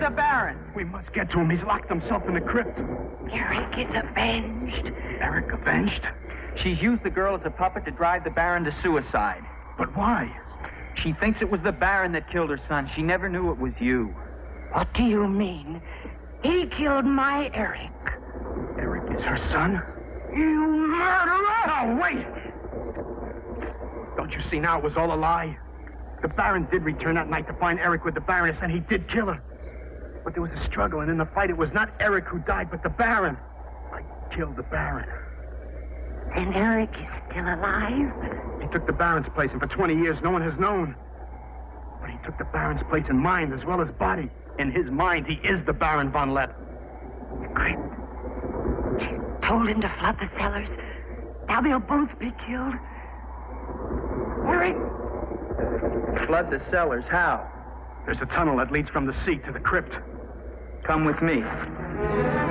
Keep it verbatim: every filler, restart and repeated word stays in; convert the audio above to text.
the Baron? We must get to him. He's locked himself in the crypt. Eric is avenged. Eric avenged? She's used the girl as a puppet to drive the Baron to suicide. But why? She thinks it was the Baron that killed her son. She never knew it was you. What do you mean? He killed my Eric. Eric is her son? You murderer! No, wait! Don't you see now it was all a lie? The Baron did return that night to find Eric with the Baroness, and he did kill her. But there was a struggle, and in the fight, it was not Eric who died, but the Baron. I killed the Baron. Then Eric is still alive? He took the Baron's place, and for twenty years, no one has known. But he took the Baron's place in mind as well as body. In his mind, he is the Baron von Lepp. The crypt. She's told him to flood the cellars. Now they'll both be killed. Eric! Flood the cellars. How? There's a tunnel that leads from the sea to the crypt. Come with me.